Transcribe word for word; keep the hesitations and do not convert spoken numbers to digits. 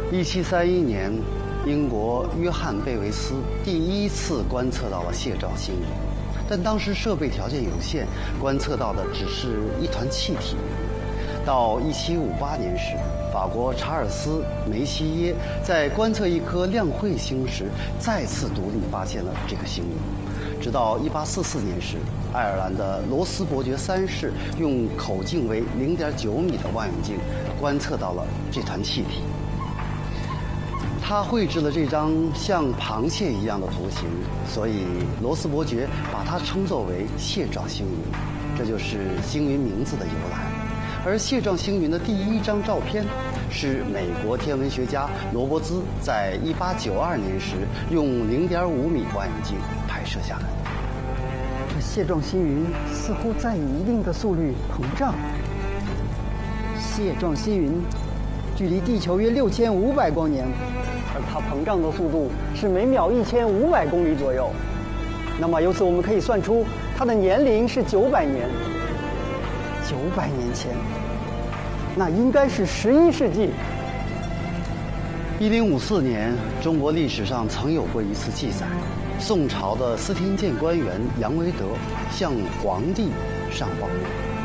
一七三一年，英国约翰贝维斯第一次观测到了蟹状星云，但当时设备条件有限，观测到的只是一团气体。到一七五八年时，法国查尔斯·梅西耶在观测一颗亮彗星时，再次独立发现了这个星云。直到一八四四年时，爱尔兰的罗斯伯爵三世用口径为零点九米的望远镜观测到了这团气体。他绘制了这张像螃蟹一样的图形，所以罗斯伯爵把它称作为蟹状星云，这就是星云名字的由来。而蟹状星云的第一张照片是美国天文学家罗伯兹在一八九二年时用零点五米望远镜拍摄下来的。 这蟹状星云似乎在以一定的速率膨胀。蟹状星云距离地球约六千五百光年，而它膨胀的速度是每秒一千五百公里左右。那么由此我们可以算出它的年龄是九百年。九百年前，那应该是十一世纪。 一零五四年，中国历史上曾有过一次记载，宋朝的司天监官员杨维德向皇帝上报，